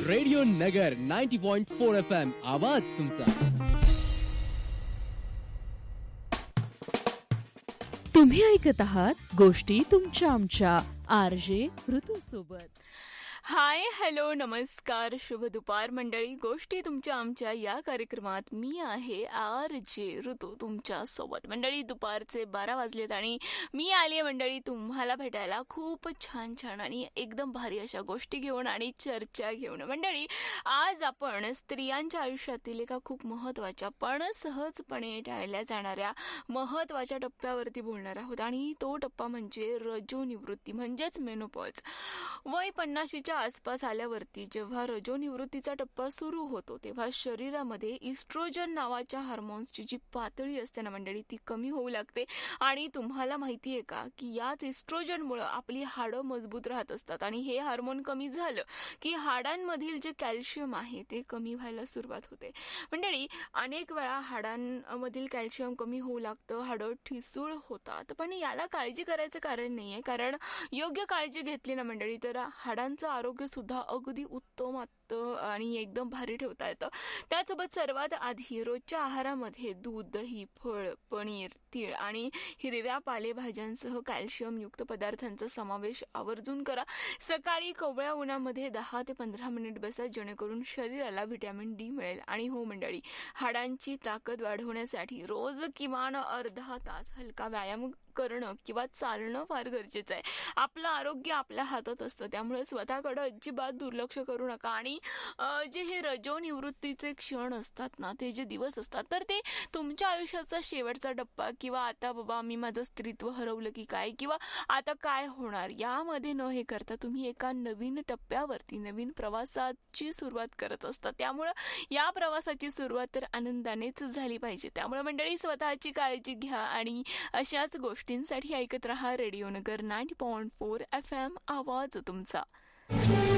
Radio नगर 90.4 FM आवाज तुमचा. तुम्ही ऐकत आहात गोष्टी तुमच्या आमच्या RJ ऋतू सोबत. हाय, हॅलो, नमस्कार, शुभ दुपार मंडळी. गोष्टी तुमच्या आमच्या या कार्यक्रमात मी आहे RJ ऋतू तुमच्या सोबत. मंडळी, दुपारचे 12 वाजलेत आणि मी आली आहे मंडळी तुम्हाला भेटायला खूप छान छान आणि एकदम भारी अशा गोष्टी घेऊन आणि चर्चा घेऊन. मंडळी, आज आपण स्त्रियांच्या आयुष्यातील एका खूप महत्त्वाच्या पण सहजपणे टाळल्या जाणाऱ्या महत्त्वाच्या टप्प्यावरती बोलणार आहोत आणि तो टप्पा म्हणजे रजोनिवृत्ती म्हणजेच मेनोपॉज. वय 50च्या आसपास आल्यावरती जेव्हा रजोनिवृत्तीचा टप्पा सुरू होतो तेव्हा शरीरामध्ये इस्ट्रोजन नावाच्या हार्मोन्सची जी पातळी असते ना मंडळी ती कमी होऊ लागते. आणि तुम्हाला माहिती आहे का की याच इस्ट्रोजनमुळे आपली हाडं मजबूत राहत असतात आणि हे हार्मोन कमी झालं की हाडांमधील जे कॅल्शियम आहे ते कमी व्हायला सुरुवात होते. मंडळी, अनेक वेळा हाडांमधील कॅल्शियम कमी होऊ लागतं, हाडं ठिसूळ होतात, पण याला काळजी करायचं कारण नाहीये. कारण योग्य काळजी घेतली ना मंडळी तर हाडांचं आरोग्य सुद्धा अगदी उत्तम आणि एकदम भारी ठेवता येतं. त्यासोबत सर्वात आधी रोजच्या आहारामध्ये दूध, दही, फळ, पनीर, तीळ आणि हिरव्या पालेभाज्यांसह कॅल्शियम युक्त पदार्थांचा समावेश आवर्जून करा. सकाळी कोवळ्या उन्हामध्ये 10 ते 15 मिनिट बसा, जेणेकरून शरीराला व्हिटॅमिन D मिळेल. आणि हो मंडळी, हाडांची ताकद वाढवण्यासाठी रोज किमान अर्धा तास हलका व्यायाम करणं किंवा चालणं फार गरजेचं आहे. आपलं आरोग्य आपल्या हातात असतं, त्यामुळे स्वतःकडे अजिबात दुर्लक्ष करू नका. आणि जे हे रजोनिवृत्तीचे क्षण असतात ना, ते जे दिवस असतात तर ते तुमच्या आयुष्याचा शेवटचा टप्पा किंवा आता बाबा मी माझं स्त्रीत्व हरवलं की काय किंवा आता काय होणार यामध्ये न हे करता तुम्ही एका नवीन टप्प्यावरती नवीन प्रवासाची सुरुवात करत असता. त्यामुळं या प्रवासाची सुरुवात तर आनंदानेच झाली पाहिजे. त्यामुळे मंडळी, स्वतःची काळजी घ्या आणि अशाच गोष्टींसाठी ऐकत रहा रेडिओ नगर 90.4 FM आवाज तुमचा.